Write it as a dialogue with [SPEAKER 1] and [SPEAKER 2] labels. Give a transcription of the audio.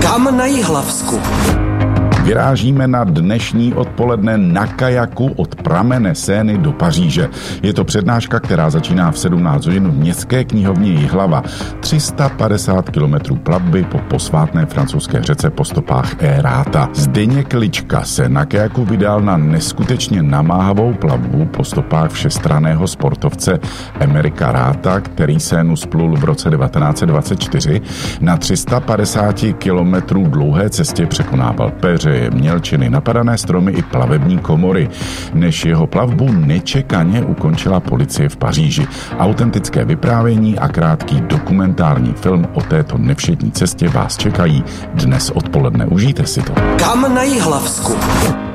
[SPEAKER 1] Kam na Jihlavsku?
[SPEAKER 2] Vyrážíme na dnešní odpoledne na kajaku od pramene Seiny do Paříže. Je to přednáška, která začíná v 17 hodin v městské knihovně Jihlava. 350 kilometrů plavby po posvátné francouzské řece po stopách Éráta. Zdeněk Lička se na kajaku vydal na neskutečně namáhavou plavbu po stopách všestranného sportovce Émerica Ráta, který Seinu splul v roce 1924. Na 350 kilometrů dlouhé cestě překonával peře, mělčiny, napadané stromy i plavební komory, než jeho plavbu nečekaně ukončila policie v Paříži. Autentické vyprávění a krátký dokumentární film o této nevšední cestě vás čekají dnes odpoledne. Užijte si to.
[SPEAKER 1] Kam na Jihlavsku?